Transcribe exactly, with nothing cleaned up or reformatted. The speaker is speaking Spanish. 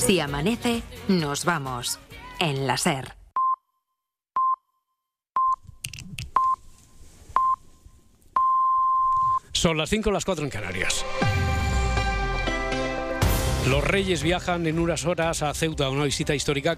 Si amanece, nos vamos. En la SER. Son las cinco, las cuatro en Canarias. Los Reyes viajan en unas horas a Ceuta, una visita histórica